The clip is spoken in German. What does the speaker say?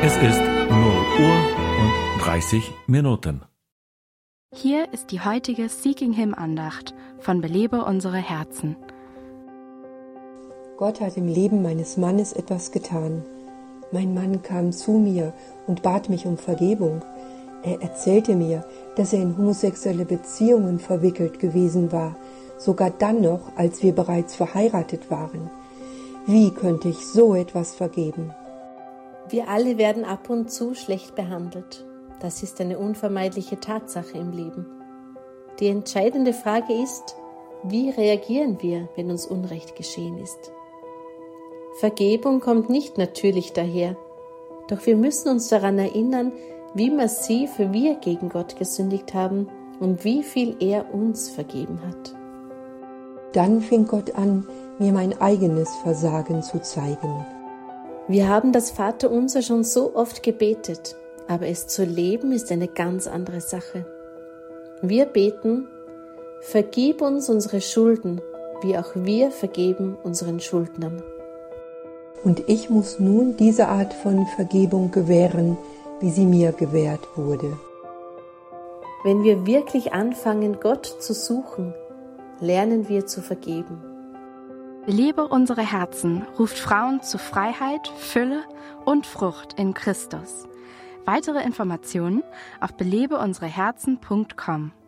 Es ist 0:30 Uhr. Hier ist die heutige Seeking Him Andacht von Belebe unsere Herzen. Gott hat im Leben meines Mannes etwas getan. Mein Mann kam zu mir und bat mich um Vergebung. Er erzählte mir, dass er in homosexuelle Beziehungen verwickelt gewesen war, sogar dann noch, als wir bereits verheiratet waren. Wie könnte ich so etwas vergeben? Wir alle werden ab und zu schlecht behandelt. Das ist eine unvermeidliche Tatsache im Leben. Die entscheidende Frage ist, wie reagieren wir, wenn uns Unrecht geschehen ist? Vergebung kommt nicht natürlich daher, doch wir müssen uns daran erinnern, wie massiv wir gegen Gott gesündigt haben und wie viel er uns vergeben hat. Dann fing Gott an, mir mein eigenes Versagen zu zeigen. Wir haben das Vaterunser schon so oft gebetet, aber es zu leben ist eine ganz andere Sache. Wir beten, vergib uns unsere Schulden, wie auch wir vergeben unseren Schuldnern. Und ich muss nun diese Art von Vergebung gewähren, wie sie mir gewährt wurde. Wenn wir wirklich anfangen, Gott zu suchen, lernen wir zu vergeben. Belebe unsere Herzen ruft Frauen zu Freiheit, Fülle und Frucht in Christus. Weitere Informationen auf belebeunsereherzen.com.